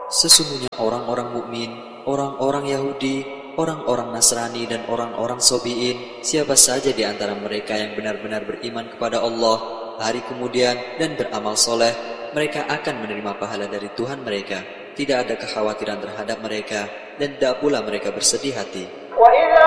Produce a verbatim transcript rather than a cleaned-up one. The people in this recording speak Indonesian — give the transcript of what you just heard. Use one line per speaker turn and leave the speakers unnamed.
Sesungguhnya orang-orang mukmin, orang-orang Yahudi, orang-orang Nasrani dan orang-orang Sobiin, siapa saja di antara mereka yang benar-benar beriman kepada Allah, hari kemudian dan beramal soleh, mereka akan menerima pahala dari Tuhan mereka. Tidak ada kekhawatiran terhadap mereka dan tidak pula mereka bersedih hati.
وَإِذَا